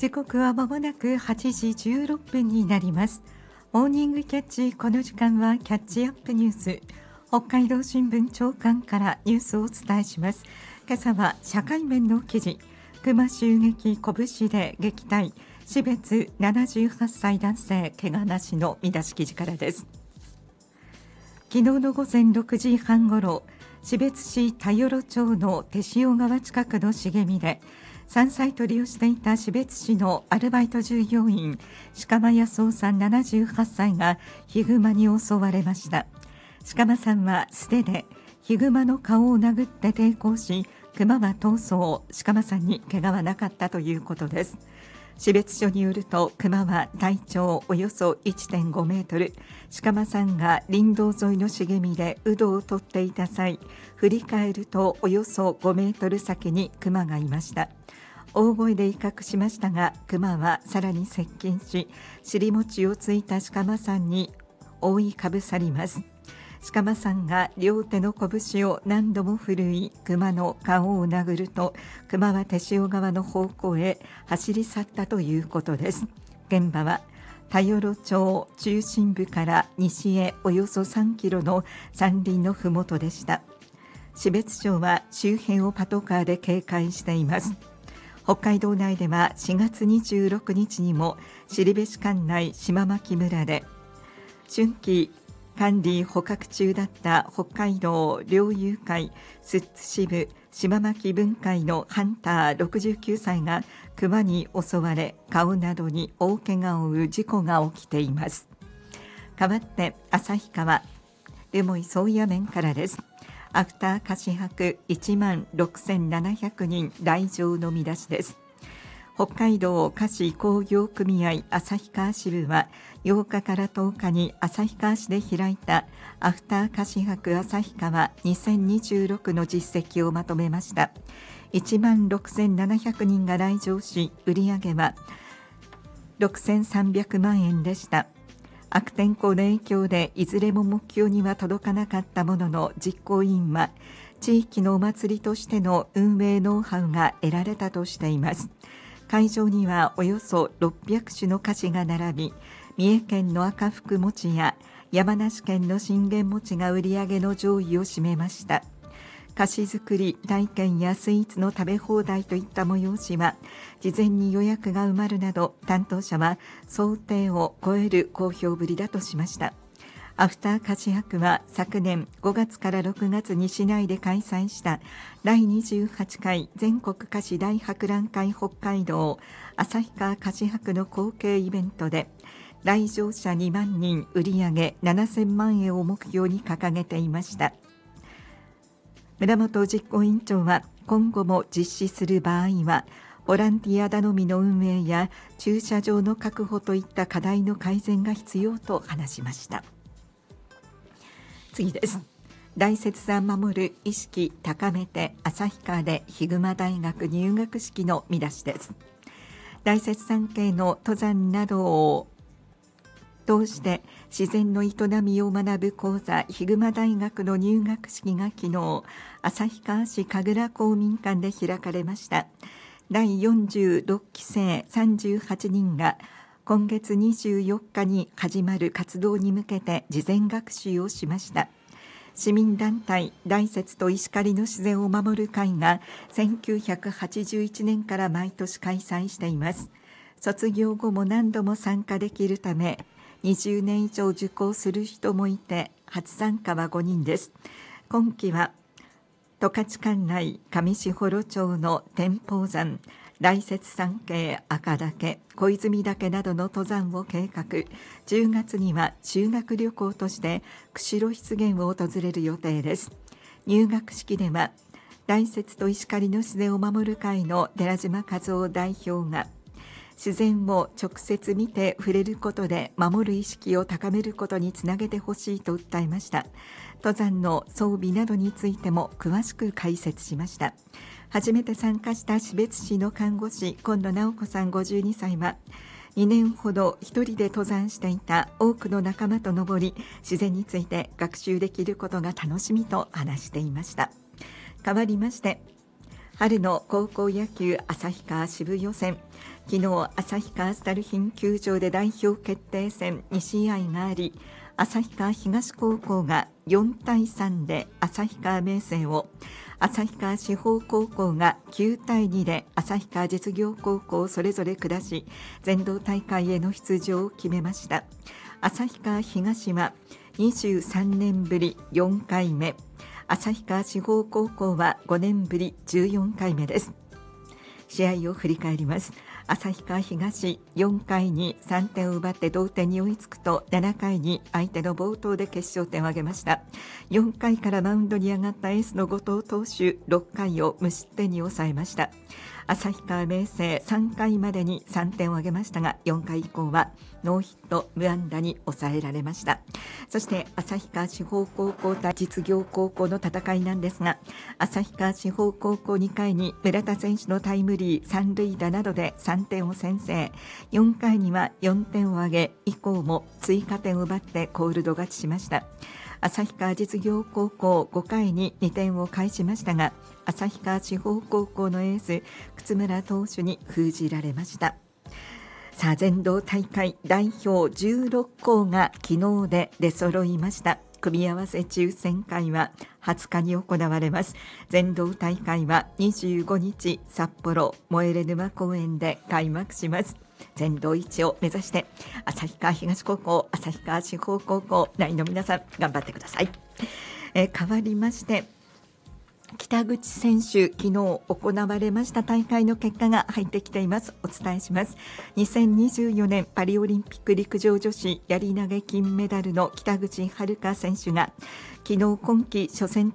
時刻はまもなく8時16分になります。モーニングキャッチ、この時間はキャッチアップニュース、北海道新聞長官からニュースをお伝えします。今朝は社会面の記事、熊襲撃拳で撃退、士別78歳男性怪我なしの見出し記事からです。昨日の午前6時半ごろ、士別市田与町の手塩川近くの茂みで山菜採りをしていた士別市のアルバイト従業員鹿間康夫さん78歳がヒグマに襲われました。鹿間さんは素手でヒグマの顔を殴って抵抗し、熊は逃走、鹿間さんに怪我はなかったということです。士別署によると、熊は体長およそ 1.5 メートル、鹿間さんが林道沿いの茂みでウドを取っていた際、振り返るとおよそ5メートル先に熊がいました。大声で威嚇しましたが、熊はさらに接近し、尻餅をついた鹿間さんに覆いかぶさります。鹿間さんが両手の拳を何度も振るい、熊の顔を殴ると、熊は手塩川の方向へ走り去ったということです。現場は田与町中心部から西へおよそ3キロの山林のふもとでした。士別町は周辺をパトカーで警戒しています。北海道内では4月26日にも後部市管内島牧村で春季管理捕獲中だった北海道猟友会寿都支部島牧分会のハンター69歳が熊に襲われ、顔などに大怪我を負う事故が起きています。代わって旭川留萌宗谷面からです。アフター菓子泊16,700人来場の見出しです。北海道菓子工業組合旭川支部は8日から10日に旭川市で開いたアフター菓子泊旭川2026の実績をまとめました。16,700人が来場し、売上は6,300万円でした。悪天候の影響でいずれも目標には届かなかったものの、実行委員は地域のお祭りとしての運営ノウハウが得られたとしています。会場にはおよそ600種の菓子が並び、三重県の赤福餅や山梨県の信玄餅が売り上げの上位を占めました。菓子作り体験やスイーツの食べ放題といった催しは事前に予約が埋まるなど、担当者は想定を超える好評ぶりだとしました。アフター菓子泊は昨年5月から6月に市内で開催した第28回全国菓子大博覧会北海道旭川菓子泊の後継イベントで、来場者2万人、売上7000万円を目標に掲げていました。村本実行委員長は、今後も実施する場合はボランティア頼みの運営や駐車場の確保といった課題の改善が必要と話しました。次です。大雪山守る意識高めて旭川でヒグマ大学入学式の見出しです。大雪山系の登山などを通して自然の営みを学ぶ講座、ヒグマ大学の入学式が昨日、旭川市神楽公民館で開かれました。第46期生38人が今月24日に始まる活動に向けて事前学習をしました。市民団体大雪と石狩の自然を守る会が1981年から毎年開催しています。卒業後も何度も参加できるため、20年以上受講する人もいて、初参加は5人です。今期は十勝管内上士幌町の天保山、大雪山系赤岳、小泉岳などの登山を計画、10月には修学旅行として釧路湿原を訪れる予定です。入学式では大雪と石狩の自然を守る会の寺島和夫代表が、自然を直接見て触れることで守る意識を高めることにつなげてほしいと訴えました。登山の装備などについても詳しく解説しました。初めて参加した士別市の看護師今野直子さん52歳は、2年ほど一人で登山していた多くの仲間と登り、自然について学習できることが楽しみと話していました。変わりまして、 春の高校野球旭川支部予選、昨日旭川スタルヒン球場で代表決定戦2試合があり、旭川東高校が4対3で旭川明星を、旭川志邦高校が9対2で旭川実業高校をそれぞれ下し、全道大会への出場を決めました。旭川東は23年ぶり4回目、旭川志邦高校は5年ぶり14回目です。試合を振り返ります。旭川東、4回に3点を奪って同点に追いつくと、7回に相手の暴投で決勝点を挙げました。4回からマウンドに上がったエースの後藤投手、6回を無失点に抑えました。旭川明星、3回までに3点を挙げましたが、4回以降はノーヒット無安打に抑えられました。そして旭川志邦高校対実業高校の戦いなんですが、旭川志邦高校2回に村田選手のタイムリー、三塁打などで3点を先制、4回には4点を挙げ、以降も追加点を奪ってコールド勝ちしました。旭川実業高校、5回に2点を返しましたが、旭川志邦高校のエース勝村投手に封じられました。さあ、全道大会代表16校が昨日で出揃いました。組み合わせ抽選会は20日に行われます。全道大会は25日札幌燃えれ沼公園で開幕します。全道一を目指して旭川東高校、旭川志邦高校内の皆さん頑張ってください。変わりまして、北口選手、昨日行われました大会の結果が入ってきています。お伝えします。2024年パリオリンピック陸上女子やり投げ金メダルの北口榛花選手が昨日今季初戦